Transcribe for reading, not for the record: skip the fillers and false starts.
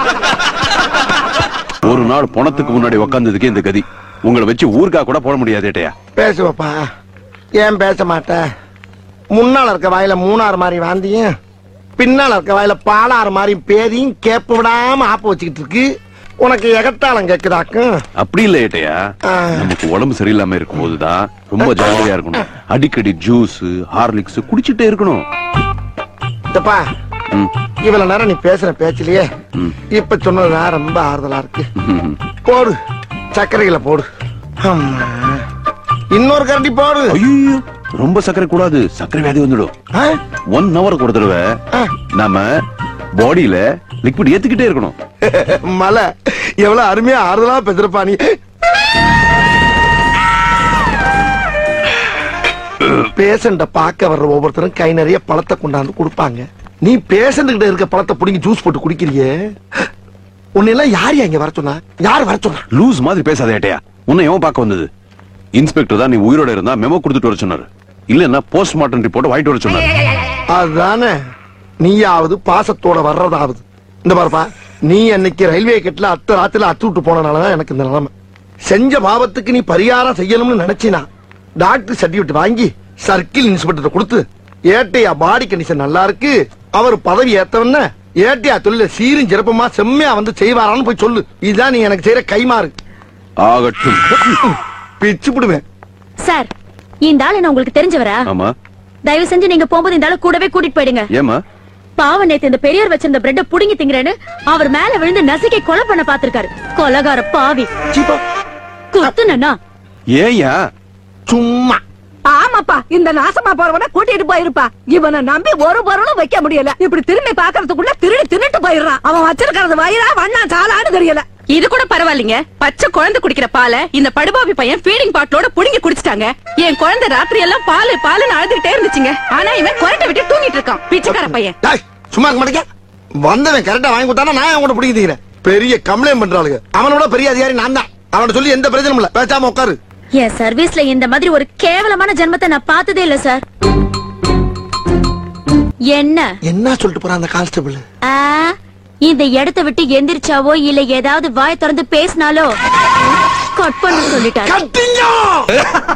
ஒரு நாள் பணத்துக்கு முன்னாடி உக்காந்ததுக்கு இந்த கதி. உங்களை வச்சு ஊருக்கா கூட போட முடியாது ஏட்டையா. பேசுவப்பா, ஏன் பேச மாட்ட? முன்னால இருக்க வாயில மூணாறு மாதிரி வாந்தியும், பின்னால இருக்க வாயில பாலாறு மாதிரி பேதியும் கேப்பு விடாம ஆப்ப வச்சுக்கிட்டு இருக்கு. உனக்கு எகத்தாளம் கேக்குதாக்கும்? அப்படி இல்ல ஏட்டையா, நமக்கு உடம்பு சரியில்லாம இருக்கும் போதுதான் ரொம்ப ஜாலியா இருக்கணும். அடிக்கடி ஜூஸ் ஹார்லிக்ஸ் குடிச்சிட்டே இருக்கணும். இவ்வளவு நேரம் நீ பேசுற பேச்சிலேயே இப்ப சொன்னதுதான் ரொம்ப ஆறுதலா இருக்கு. போடு, சர்க்கரைகளை போடு. இன்னொரு கரண்டி போடு. ஐயோ, ரொம்ப சர்க்கரை கூடாது, சர்க்கரை வியாதி வந்துடும். 1 hour ஒரு தடவை நாம பாடியில லிக்விட் ஏத்துக்கிட்டே இருக்கணும். மலை எவ்வளவு அருமையா ஆறுதலா பேசுறப்பா நீ. பேஷண்ட பாக்க வர்ற ஒவ்வொருத்தரும் கை நிறைய பழத்தை கொண்டாந்து கொடுப்பாங்க. நீ பேஷண்ட் கிட்ட இருக்க பழத்தை புடிங்கி ஜூஸ் போட்டு குடிக்கிறியே, உன்னெல்லாம் யார் இங்க வர சொன்னா? யார் வர சொன்னா? லூஸ் மாதிரி பேசாத ஏட்டையா. உன்னை எவன் பார்க்க வந்தது? இன்ஸ்பெக்டர் தான் நீ உயிரோட இருந்தா மெமோ கொடுத்துட்டு வர சொன்னாரு. இல்லன்னா போஸ்ட்மார்ட்டம் ரிப்போர்ட் வாங்கிட்டு வர சொன்னாரு. அதுதானே, நீயாவது பாசத்தோட வர்றதாவது. இந்த பாருப்பா, நீ அன்னைக்கு ரயில்வே கேட்ல அத்த ராத்திரில அத்து விட்டு போனனாலதான் எனக்கு இந்த நிலைமை. செஞ்ச பாவத்துக்கு நீ பரிகாரம் செய்யணும்னு நினைச்சினா டாக்டர் சர்டிபிகேட் வாங்கி சர்க்கிள் இன்ஸ்பெக்டர் கொடுத்து, ஏட்டையா பாடி கண்டிஷன் நல்லா இருக்கு, அவர் பதவி ஏத்தவன ஏட்டையா தொழில சீரும் சிறப்புமா செம்மையா வந்து செய்வாரான்னு போய் சொல்லு. இதுதான் நீ எனக்கு செய்யற கைமாறு. ஆகட்டும். பிச்சு விடுவேன். சார், இந்த ஆளு நான் உங்களுக்கு தெரிஞ்சவரா? ஆமா. தயவு செஞ்சு நீங்க போகும்போது இந்த ஆளு கூடவே கூட்டிட்டு போயிடுங்க. ஏமா? பாவம், நேத்து இந்த பெரியவர் வச்சிருந்த பிரெட்ட புடுங்கி திங்கறேன்னு அவர் மேல விழுந்து நசுக்கி கொலை பண்ண பாத்திருக்காரு. கொலகார பாவி. குத்துனா ஏயா? சும்மா. ஆமாப்பா, இந்த நாசமா போறவன கூட்டிட்டு போயிருப்பா. இவனை நம்பி ஒரு பொருளும் வைக்க முடியல. இப்படி திரும்பி பாக்குறதுக்குள்ள திருடி தின்னுட்டு போயிடுறான். அவன் வச்சிருக்கிறது வயிறா வண்ணா சாலான்னு தெரியல. இது கூட பரவாயில்லைங்க. பச்சை குழந்தை குடிக்கிற பாலை இந்த படுபாவி பையன் ஃபீடிங் பாட்டிலோட புடுங்கி குடிச்சிட்டாங்க. என் குழந்தை ராத்திரி எல்லாம் பாலு பாலுன்னு அழுதுகிட்டே இருந்துச்சுங்க. ஆனா இவன் குரட்டை விட்டு தூங்கிட்டு இருக்கான். பிச்சைக்கார பையன். சும்மா இருக்க மாட்டேங்க. வந்தவன் கரெக்டா வாங்கி கொடுத்தானா நான் கூட பிடிக்கிறேன். பெரிய கம்ப்ளைண்ட் பண்றாளுங்க. அவனோட பெரிய அதிகாரி நான் தான். அவன சொல்லி எந்த பிரச்சனையும் இல்ல. பேசாம உட்காரு. என் சர்வீஸ்ல இந்த மாதிரி ஒரு கேவலமான ஜென்மத்தை நான் பார்த்ததே இல்ல சார். என்ன சொல்லிட்டு போறான் அந்த கான்ஸ்டபிள்? இந்த இடத்தை விட்டு எந்திரிச்சாவோ இல்ல ஏதாவது வாய் திறந்து பேசினாலோ கட் பண்ண சொல்லிட்டாரு.